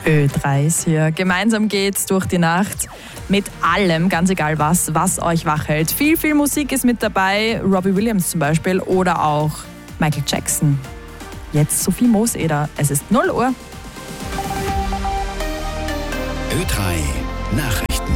Ö3 ist hier. Gemeinsam geht's durch die Nacht mit allem, ganz egal was euch wach hält. Viel Musik ist mit dabei, Robbie Williams zum Beispiel oder auch Michael Jackson. Jetzt Sophie Mooseder, es ist 0 Uhr. Ö3 Nachrichten.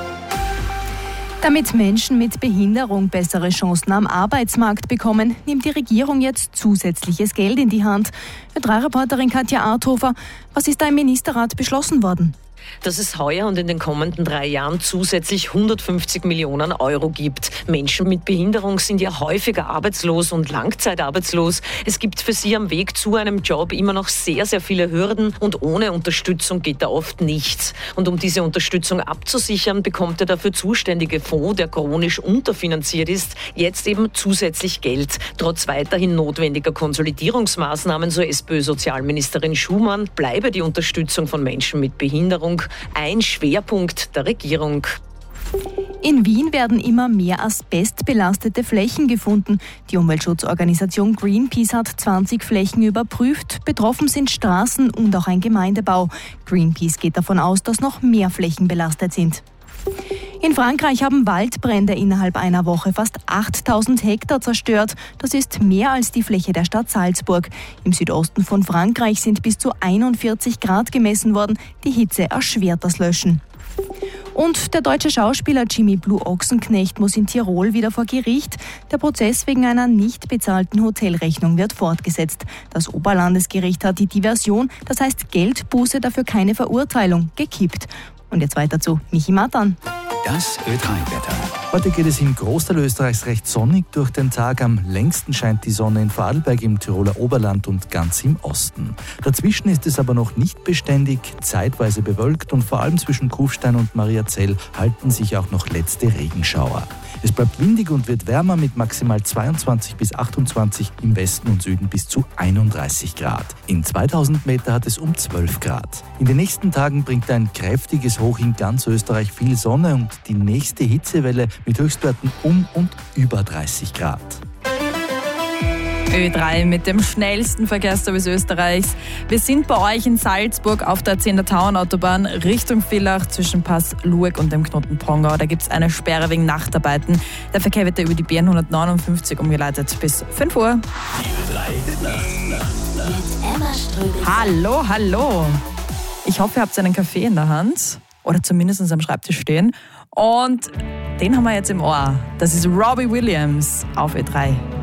Damit Menschen mit Behinderung bessere Chancen am Arbeitsmarkt bekommen, nimmt die Regierung jetzt zusätzliches Geld in die Hand. Ö3-Reporterin Katja Arthofer, was ist da im Ministerrat beschlossen worden? Dass es heuer und in den kommenden 3 Jahren zusätzlich 150 Millionen Euro gibt. Menschen mit Behinderung sind ja häufiger arbeitslos und langzeitarbeitslos. Es gibt für sie am Weg zu einem Job immer noch sehr viele Hürden und ohne Unterstützung geht da oft nichts. Und um diese Unterstützung abzusichern, bekommt der dafür zuständige Fonds, der chronisch unterfinanziert ist, jetzt eben zusätzlich Geld. Trotz weiterhin notwendiger Konsolidierungsmaßnahmen, so SPÖ-Sozialministerin Schumann, bleibe die Unterstützung von Menschen mit Behinderung ein Schwerpunkt der Regierung. In Wien werden immer mehr asbestbelastete Flächen gefunden. Die Umweltschutzorganisation Greenpeace hat 20 Flächen überprüft. Betroffen sind Straßen und auch ein Gemeindebau. Greenpeace geht davon aus, dass noch mehr Flächen belastet sind. In Frankreich haben Waldbrände innerhalb einer Woche fast 8000 Hektar zerstört. Das ist mehr als die Fläche der Stadt Salzburg. Im Südosten von Frankreich sind bis zu 41 Grad gemessen worden. Die Hitze erschwert das Löschen. Und der deutsche Schauspieler Jimmy Blue Ochsenknecht muss in Tirol wieder vor Gericht. Der Prozess wegen einer nicht bezahlten Hotelrechnung wird fortgesetzt. Das Oberlandesgericht hat die Diversion, das heißt Geldbuße, dafür keine Verurteilung, gekippt. Und jetzt weiter zu Michi Matan. Das Ö3-Wetter. Heute geht es im Großteil Österreichs recht sonnig durch den Tag. Am längsten scheint die Sonne in Vorarlberg, im Tiroler Oberland und ganz im Osten. Dazwischen ist es aber noch nicht beständig, zeitweise bewölkt und vor allem zwischen Kufstein und Mariazell halten sich auch noch letzte Regenschauer. Es bleibt windig und wird wärmer mit maximal 22 bis 28, im Westen und Süden bis zu 31 Grad. In 2000 Meter hat es um 12 Grad. In den nächsten Tagen bringt ein kräftiges Hoch in ganz Österreich viel Sonne und die nächste Hitzewelle mit Höchstwerten um und über 30 Grad. Ö3 mit dem schnellsten Verkehrsservice Österreichs. Wir sind bei euch in Salzburg auf der 10. Tauernautobahn Richtung Villach zwischen Pass Lueg und dem Knoten Prongau. Da gibt es eine Sperre wegen Nachtarbeiten. Der Verkehr wird da über die BN 159 umgeleitet bis 5 Uhr. Hallo. Ich hoffe, ihr habt einen Kaffee in der Hand oder zumindest am Schreibtisch stehen. Und den haben wir jetzt im Ohr. Das ist Robbie Williams auf Ö3.